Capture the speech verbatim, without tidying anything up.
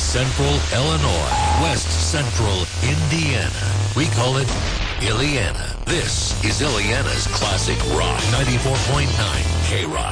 Central Illinois, West Central Indiana. We call it Illiana. This is Illiana's Classic Rock ninety-four point nine K-Rock.